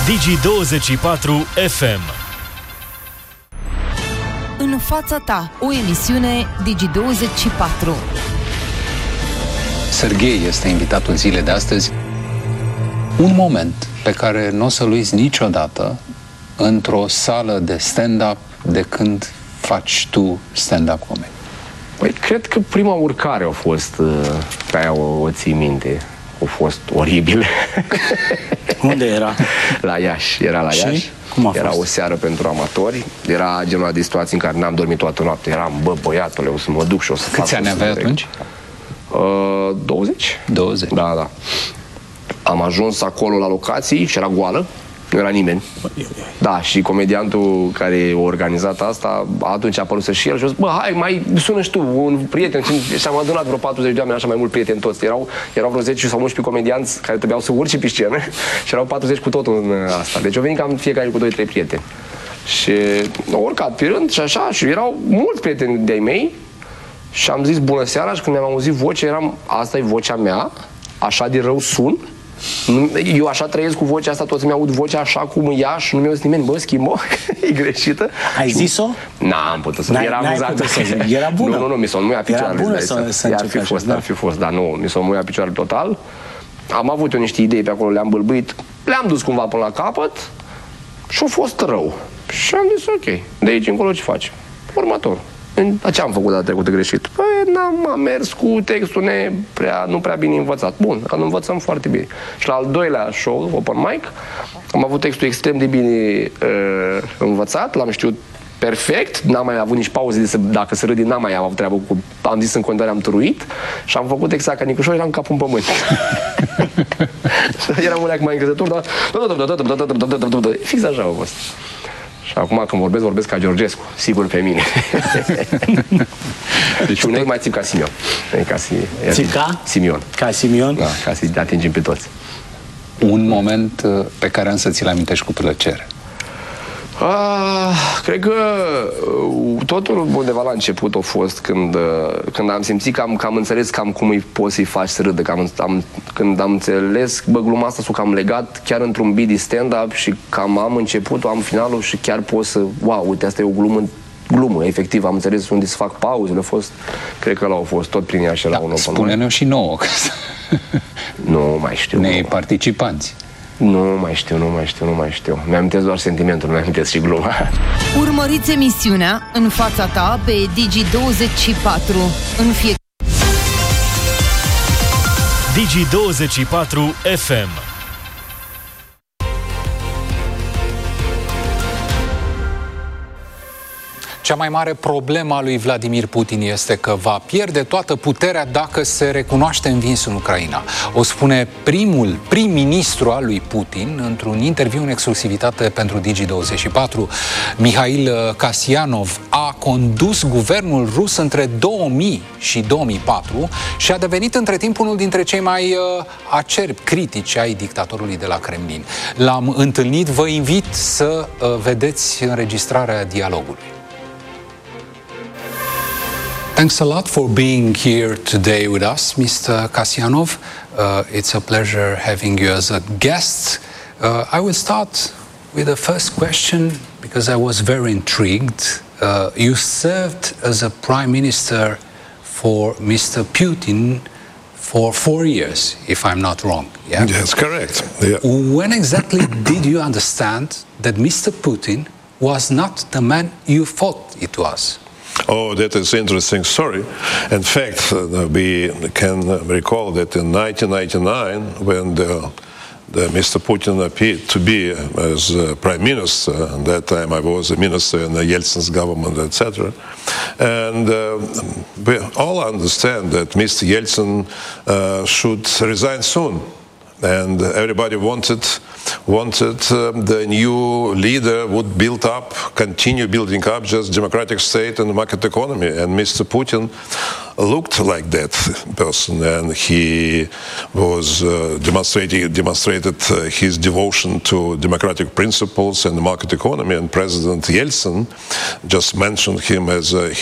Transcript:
Digi24 FM. În fața ta, o emisiune Digi24. Serghei este invitatul zilei de astăzi. Un moment pe care nu o să-l uiți niciodată într-o sală de stand-up de când faci tu stand-up comedy. Păi, cred că prima urcare a fost, pe aia o ții minte, a fost oribil. Unde era? La Iași, era la Iași. Cum a fost? Era o seară pentru amatori, era genul de situații în care n-am dormit toată noaptea, eram, băiatule, o să mă duc și o să fac. Câți ani aveai atunci? 20. 20. Da. Am ajuns acolo la locații și era goală, nu era nimeni. Da, și comediantul care a organizat asta, atunci a apărut și el și a zis, hai, mai sună și tu, un prieten. Și am adunat vreo 40 de oameni, așa mai mult prieteni toți. Erau vreo 10 sau 11 comedianți care trebuiau să urce pe scenă și erau 40 cu totul în asta. Deci au venit cam fiecare cu 2-3 prieteni. Și au urcat pe rând și așa, și erau mulți prieteni de-ai mei și am zis bună seara și când mi-am auzit vocea, asta e vocea mea, așa de rău sun. Eu așa trăiesc cu vocea asta, toți mi-aud vocea așa cum ea și nu mi-a zis nimeni, schimbo, e greșită. Ai zis-o? N-am putut să era amuzată. Era bună. Nu, mi s-o muia picioarele. Ar fi fost, dar nu, mi s-o muia picioarele total. Am avut eu niște idei pe acolo, le-am bâlbâit, le-am dus cumva până la capăt și a fost rău. Și am zis, ok, de aici încolo ce faci? Următor. Ce am făcut data trecută greșit? Păi am mers cu textul nu prea bine învățat. Bun, îl învățăm foarte bine. Și la al doilea show, open mic, am avut textul extrem de bine învățat, l-am știut perfect, n-am mai avut nici pauze, dacă se râde, n-am mai avut treabă cu... Am zis în continuare, am tăruit și am făcut exact ca Nicușor, eram capul în pământ. Eram un leac mai încrezător, dar... Fix așa a fost. Și acum când vorbesc ca Georgescu, sigur pe mine. Deci uneori mai țip ca Simion. Țip ca? Simion. Ca Simion? Da, ca să atingem pe toți. Un moment pe care însă ți-l amintești cu plăcere. Cred că totul undeva la început a fost când am simțit că am înțeles cam cum îi poți să-i faci să râdă. Când am înțeles, gluma asta s-o cam legat chiar într-un beat de stand-up și cam am începutul, am finalul și chiar pot să... Wow, uite, asta e o glumă, efectiv, am înțeles unde să fac pauzele, cred că l-au fost tot prin ea și la un open. Spune-ne-o și nouă. Nu mai știu. Nei participanți. Nu mai știu. Mi-amintesc doar sentimentul, nu mi-amintesc și gluma. Urmăriți emisiunea În fața ta pe Digi24 în fiecare. Digi24 FM. Cea mai mare problemă a lui Vladimir Putin este că va pierde toată puterea dacă se recunoaște învins în Ucraina. O spune primul prim-ministru al lui Putin într-un interviu în exclusivitate pentru Digi24. Mihail Kasyanov a condus guvernul rus între 2000 și 2004 și a devenit între timp unul dintre cei mai acerbi critici ai dictatorului de la Kremlin. L-am întâlnit, vă invit să vedeți înregistrarea dialogului. Thanks a lot for being here today with us, Mr. Kasyanov. It's a pleasure having you as a guest. I will start with the first question because I was very intrigued. You served as a prime minister for Mr. Putin for 4 years, if I'm not wrong. Yeah? That's correct. Yeah. When exactly did you understand that Mr. Putin was not the man you thought it was? Oh, that is an interesting story. In fact, we can recall that in 1999, when Mr. Putin appeared to be as prime minister, at that time I was a minister in the Yeltsin's government, etc. And we all understand that Mr. Yeltsin should resign soon. And everybody wanted the new leader would continue building up just democratic state and market economy. And Mr. Putin looked like that person, and he was demonstrated his devotion to democratic principles and the market economy. And President Yeltsin just mentioned him as